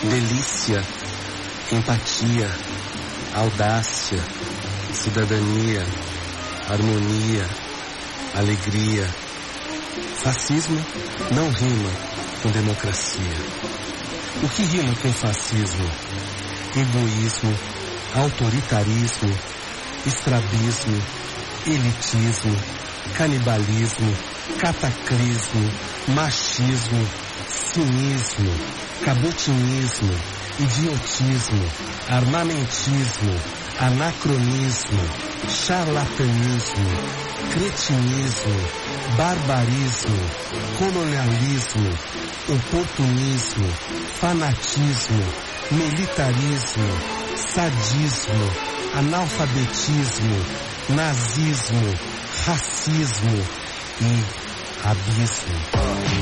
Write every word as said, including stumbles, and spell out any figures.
delícia, empatia, audácia, cidadania, harmonia, alegria. Fascismo não rima com democracia. O que rima com fascismo? Egoísmo, autoritarismo, estrabismo, elitismo, canibalismo, cataclismo, machismo, cinismo, cabotinismo, idiotismo, armamentismo, anacronismo, charlatanismo, cretinismo, barbarismo, colonialismo, oportunismo, fanatismo, militarismo, sadismo, analfabetismo, nazismo, racismo e abismo.